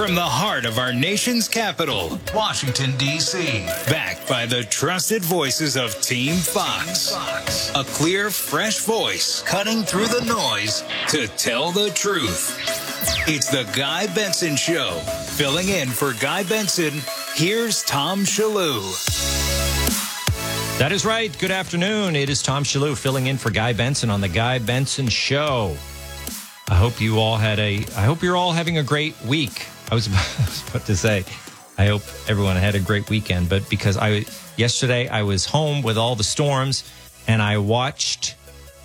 From the heart of our nation's capital, Washington, D.C. Backed by the trusted voices of Team Fox. A clear, fresh voice cutting through the noise to tell the truth. It's the Guy Benson Show. Filling in for Guy Benson, here's Tom Shillue. That is right. Good afternoon. It is Tom Shillue filling in for Guy Benson on the Guy Benson Show. I hope you're all having a great week. I was about to say, I hope everyone had a great weekend, but because yesterday I was home with all the storms and I watched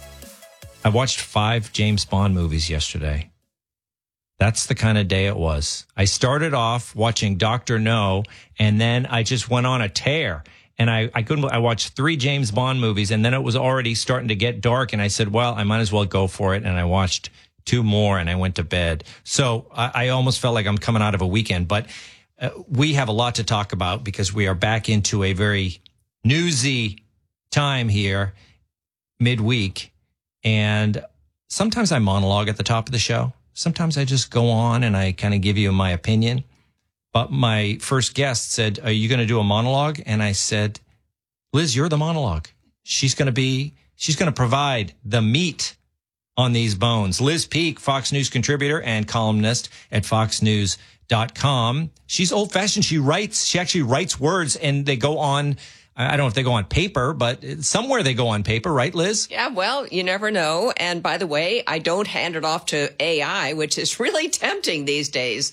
5 James Bond movies yesterday. That's the kind of day it was. I started off watching Dr. No, and then I just went on a tear. And I watched 3 James Bond movies, and then it was already starting to get dark, and I said, well, I might as well go for it. And I watched 2 more, and I went to bed. So I almost felt like I'm coming out of a weekend. But we have a lot to talk about because we are back into a very newsy time here midweek. And sometimes I monologue at the top of the show. Sometimes I just go on and I kind of give you my opinion. But my first guest said, are you going to do a monologue? And I said, Liz, you're the monologue. She's going to provide the meat on these bones. Liz Peek, Fox News contributor and columnist at foxnews.com. She's old fashioned. She actually writes words and they go on, I don't know if they go on paper, but somewhere they go on paper, right, Liz? Yeah, well, you never know. And by the way, I don't hand it off to AI, which is really tempting these days.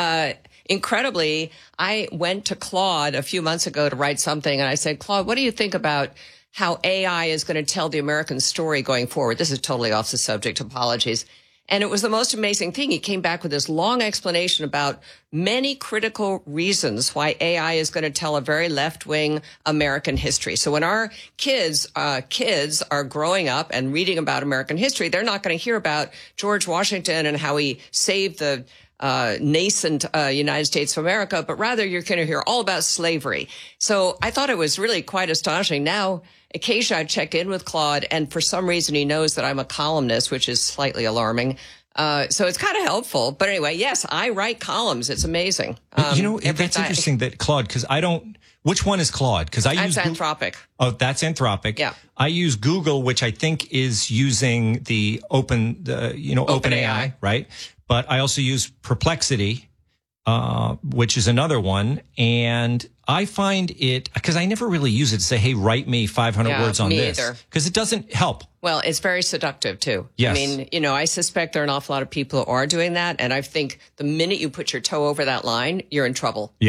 Incredibly, I went to Claude a few months ago to write something, and I said, Claude, what do you think about how AI is going to tell the American story going forward? This is totally off the subject. Apologies. And it was the most amazing thing. He came back with this long explanation about many critical reasons why AI is going to tell a very left-wing American history. So when our kids are growing up and reading about American history, they're not going to hear about George Washington and how he saved the nascent United States of America, but rather you're going to hear all about slavery. So I thought it was really quite astonishing. Now, occasionally I check in with Claude, and for some reason he knows that I'm a columnist, which is slightly alarming. So it's kind of helpful. But anyway, yes, I write columns. It's amazing. That's interesting that Claude, because which one is Claude? Because That's Anthropic. Oh, that's Anthropic. Yeah. I use Google, which I think is using the OpenAI, right? But I also use Perplexity, which is another one. And I find it, because I never really use it to say, hey, write me 500 words on this. Because it doesn't help. Well, it's very seductive, too. Yes. I mean, I suspect there are an awful lot of people who are doing that. And I think the minute you put your toe over that line, you're in trouble.